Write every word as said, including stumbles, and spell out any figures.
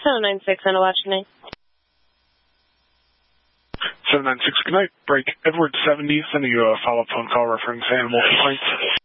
seven nine six, and a watch tonight. seven nine six, good night. Break Edward seventy, sending you a follow-up phone call referring to animal complaints.